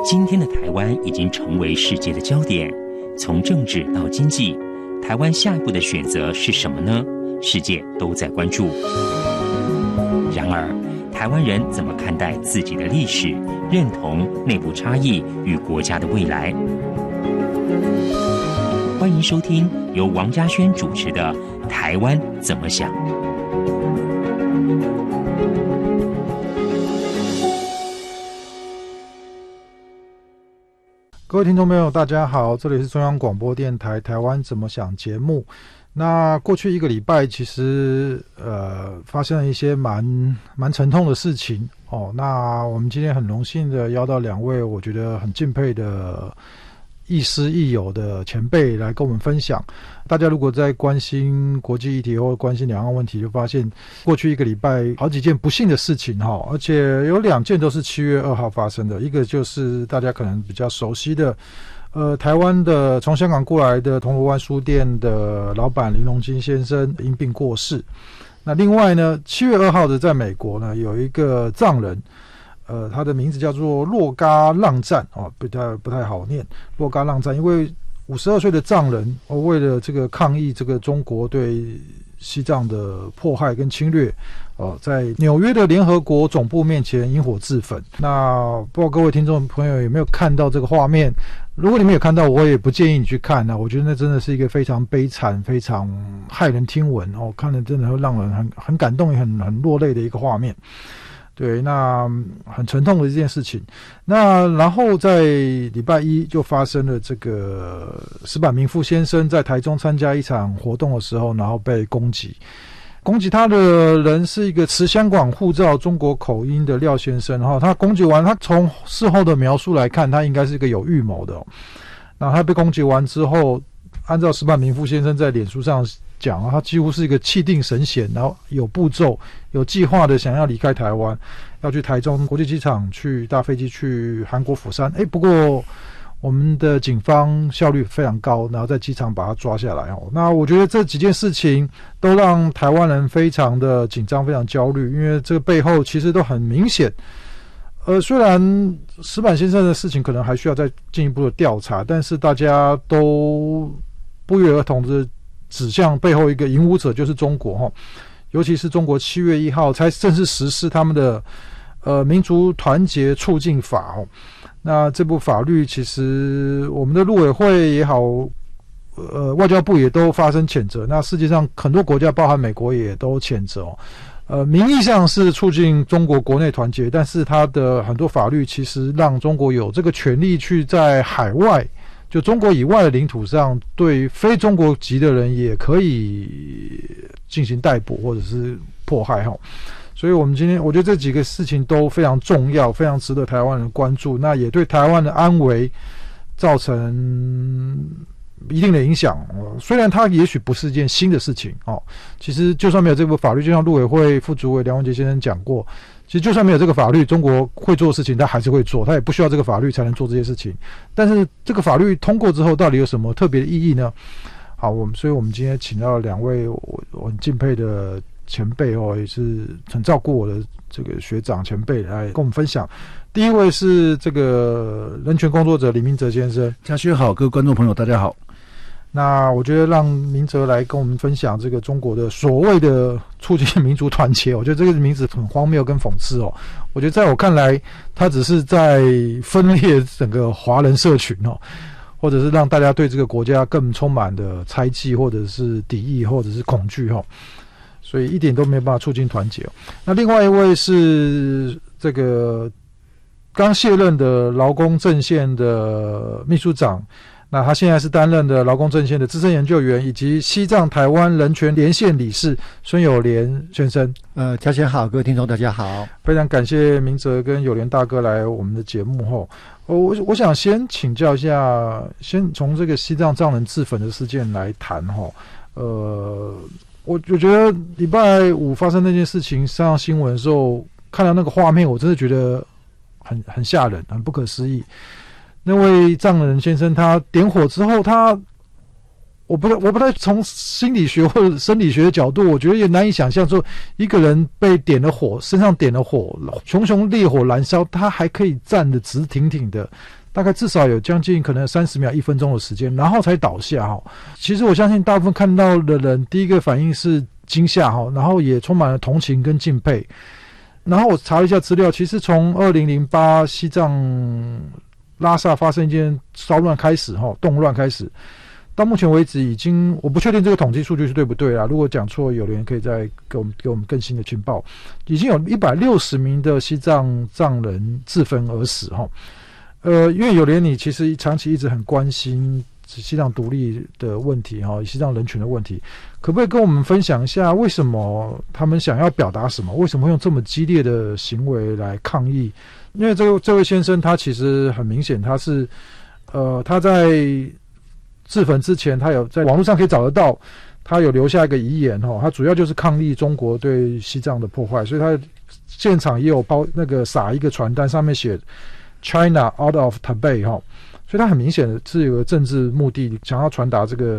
今天的台湾已经成为世界的焦点，从政治到经济，台湾下一步的选择是什么呢？世界都在关注。然而，台湾人怎么看待自己的历史、认同、内部差异与国家的未来？欢迎收听由王嘉轩主持的《台湾怎么想》。 各位听众朋友大家好，这里是中央广播电台台湾怎么想节目。那过去一个礼拜其实发生了一些蛮沉痛的事情哦。那我们今天很荣幸的邀到两位我觉得很敬佩的亦师亦友的前辈来跟我们分享。大家如果在关心国际议题或关心两岸问题，就发现过去一个礼拜好几件不幸的事情哈，而且有2件都是7月2号发生的。一个就是大家可能比较熟悉的台湾的从香港过来的铜锣湾书店的老板林荣金先生因病过世。那另外呢，7月2号的在美国呢有一个藏人，他的名字叫做洛嘎浪赞哦，不太好念，洛嘎浪赞，因为52岁的藏人为了这个抗议这个中国对西藏的迫害跟侵略，在纽约的联合国总部面前引火自焚。那不知道各位听众朋友有没有看到这个画面？如果你们有看到，我也不建议你去看我觉得那真的是一个非常悲惨、非常骇人听闻看了真的会让人很感动、也很落泪的一个画面。对，那很沉痛的一件事情。那然后在礼拜一就发生了这个石坂明夫先生在台中参加一场活动的时候，然后被攻击他的人是一个持香港护照中国口音的廖先生。他攻击完，他从事后的描述来看，他应该是一个有预谋的那他被攻击完之后，按照石坂明夫先生在脸书上讲，他几乎是一个气定神闲，然后有步骤、有计划的想要离开台湾，要去台中国际机场去搭飞机去韩国釜山。不过我们的警方效率非常高，然后在机场把他抓下来。那我觉得这几件事情都让台湾人非常的紧张、非常焦虑，因为这个背后其实都很明显。虽然石坂先生的事情可能还需要再进一步的调查，但是大家都不约而同的指向背后一个引武者就是中国尤其是中国7月1号才正式实施他们的民族团结促进法那这部法律其实我们的陆委会也好，外交部也都发声谴责。那世界上很多国家包含美国也都谴责名义上是促进中国国内团结，但是它的很多法律其实让中国有这个权利去在海外，就中国以外的领土上，对非中国籍的人也可以进行逮捕或者是迫害所以我们今天我觉得这几个事情都非常重要，非常值得台湾人关注，那也对台湾的安危造成一定的影响。虽然它也许不是一件新的事情其实就算没有这部法律，就像陆委会副主委梁文杰先生讲过，其实就算没有这个法律，中国会做的事情他还是会做，他也不需要这个法律才能做这些事情。但是这个法律通过之后到底有什么特别的意义呢？好，所以我们今天请到2位我很敬佩的前辈也是很照顾我的这个学长前辈来跟我们分享。第一位是这个人权工作者李明哲先生。 嘉轩好，各位观众朋友大家好。 那我觉得让明哲来跟我们分享这个中国的所谓的促进民族团结，我觉得这个名字很荒谬跟讽刺我觉得在我看来，他只是在分裂整个华人社群或者是让大家对这个国家更充满的猜忌，或者是敌意，或者是恐惧所以一点都没有办法促进团结那另外一位是这个刚卸任的劳工阵线的秘书长，那他现在是担任的劳工阵线的资深研究员，以及西藏台湾人权连线理事孙友莲先生。 嘉轩好，各位听众大家好。 非常感谢明哲跟友莲大哥来我们的节目我想先请教一下，先从这个西藏藏人自焚的事件来谈我觉得礼拜5发生那件事情上新闻的时候，看到那个画面，我真的觉得很吓人，很不可思议。那位藏人先生他点火之后，他我不太从心理学或者生理学的角度，我觉得也难以想象说一个人被点了火，身上点了火，熊熊烈火燃烧，他还可以站得直挺挺的，大概至少有将近可能30秒、1分钟的时间，然后才倒下哈。其实我相信大部分看到的人，第一个反应是惊吓哈，然后也充满了同情跟敬佩。然后我查了一下资料，其实从2008西藏拉萨发生一件骚乱开始哈，动乱开始。到目前为止，已经我不确定这个统计数据是对不对啦。如果讲错，有人可以再给我们更新的情报。已经有160名的西藏藏人自焚而死哈。因为有连你其实长期一直很关心西藏独立的问题哈，西藏人权的问题，可不可以跟我们分享一下为什么他们想要表达什么？为什么会用这么激烈的行为来抗议？因为这位先生他其实很明显，他是他在自焚之前，他有在网络上可以找得到，他有留下一个遗言哈，他主要就是抗议中国对西藏的破坏，所以他现场也有撒一个传单，上面写 China out of Tibet 哈，所以他很明显的是有个政治目的，想要传达这个